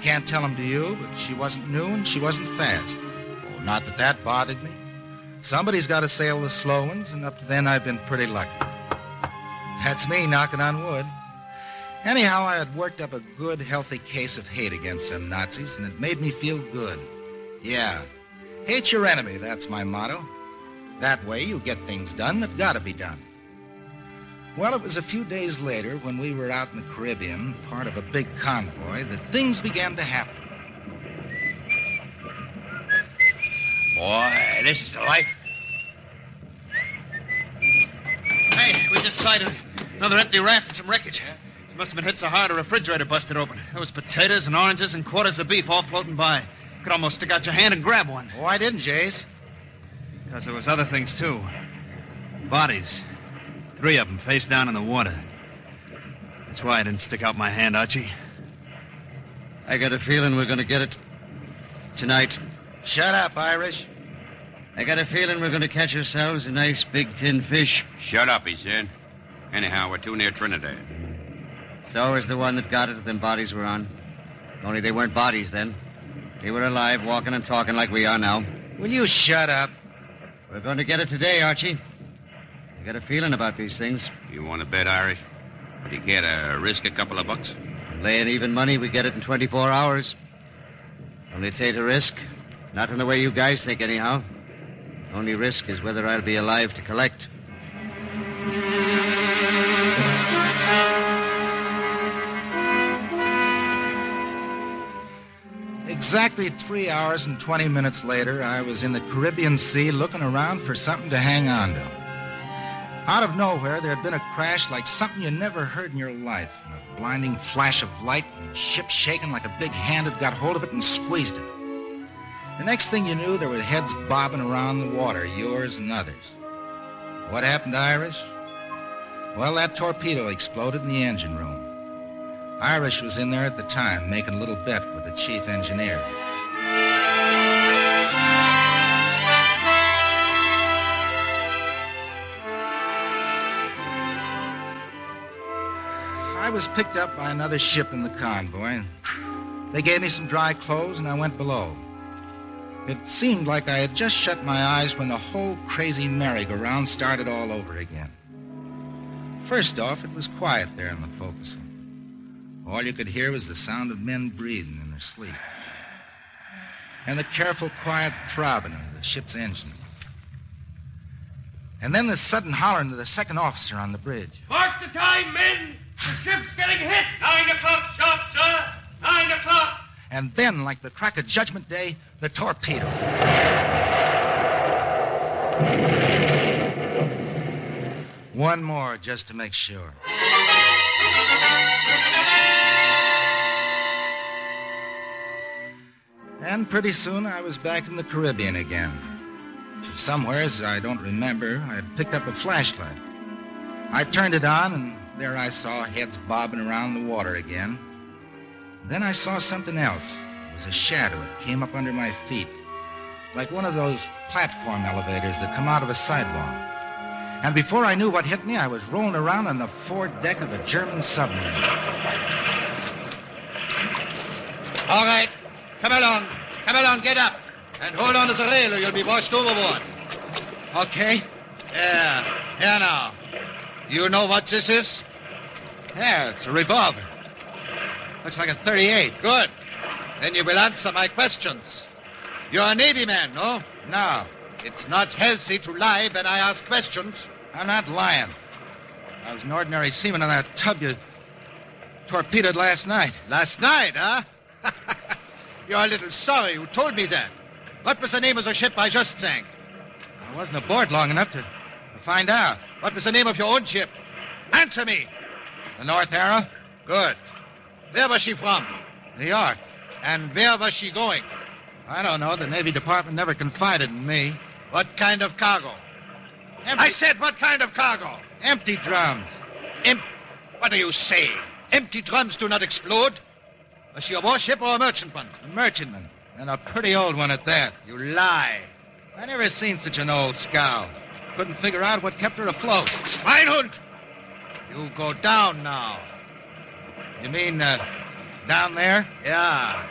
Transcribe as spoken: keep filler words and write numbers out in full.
Can't tell 'em to you, but she wasn't new and she wasn't fast. Oh, not that that bothered me. Somebody's got to sail the slow ones, and up to then I've been pretty lucky. That's me knocking on wood. Anyhow, I had worked up a good, healthy case of hate against them Nazis, and it made me feel good. Yeah, hate your enemy, that's my motto. That way you get things done that gotta be done. Well, it was a few days later when we were out in the Caribbean, part of a big convoy, that things began to happen. Boy, this is the life. Hey, we just sighted another empty raft and some wreckage. It must have been hit so hard a refrigerator busted open. There was potatoes and oranges and quarters of beef all floating by. You could almost stick out your hand and grab one. Why didn't, Jace? Because there was other things, too. Bodies. Three of them face down in the water. That's why I didn't stick out my hand, Archie. I got a feeling we're going to get it tonight. Shut up, Irish. I got a feeling we're going to catch ourselves a nice big tin fish. Shut up, he said. Anyhow, we're too near Trinidad. So is the one that got it that them bodies were on. Only they weren't bodies then. They were alive, walking and talking like we are now. Will you shut up? We're going to get it today, Archie. I got a feeling about these things. You want to bet, Irish? Do you care to risk a couple of bucks? Laying even money, we get it in twenty-four hours. Only take a risk. Not in the way you guys think, anyhow. Only risk is whether I'll be alive to collect. Exactly three hours and twenty minutes later, I was in the Caribbean Sea looking around for something to hang on to. Out of nowhere, there had been a crash like something you never heard in your life. A blinding flash of light and ship shaking like a big hand had got hold of it and squeezed it. The next thing you knew, there were heads bobbing around the water, yours and others. What happened to Irish? Well, that torpedo exploded in the engine room. Irish was in there at the time, making a little bet with the chief engineer. I was picked up by another ship in the convoy. They gave me some dry clothes, and I went below. It seemed like I had just shut my eyes when the whole crazy merry-go-round started all over again. First off, it was quiet there in the forecastle. All you could hear was the sound of men breathing in their sleep, and the careful, quiet throbbing of the ship's engine. And then the sudden hollering to the second officer on the bridge. Mark the time, men! The ship's getting hit! Nine o'clock sharp, sir! Nine o'clock! And then, like the crack of Judgment Day, the torpedo. One more, just to make sure. And pretty soon I was back in the Caribbean again. Somewheres, I don't remember, I had picked up a flashlight. I turned it on, and there I saw heads bobbing around the water again. Then I saw something else. It was a shadow that came up under my feet, like one of those platform elevators that come out of a sidewalk. And before I knew what hit me, I was rolling around on the foredeck of a German submarine. All right. Come along. Come along, get up. And hold on to the rail or you'll be washed overboard. Okay. Yeah. Here now. You know what this is? Yeah, it's a revolver. Looks like a thirty-eight. Good. Then you will answer my questions. You're a Navy man, no? No, It's not healthy to lie when I ask questions. I'm not lying. I was an ordinary seaman on that tub you torpedoed last night. Last night, huh? You're a little sorry you told me that. What was the name of the ship I just sank? I wasn't aboard long enough to, to find out. What was the name of your own ship? Answer me. The North Arrow? Good. Where was she from? New York. And where was she going? I don't know. The Navy Department never confided in me. What kind of cargo? Empty, I said what kind of cargo? empty drums. Em- what are you saying? Empty drums do not explode. Was she a warship or a merchantman? A merchantman. And a pretty old one at that. You lie. I never seen such an old scow. Couldn't figure out what kept her afloat. Schweinhund! You go down now. You mean, uh, down there? Yeah.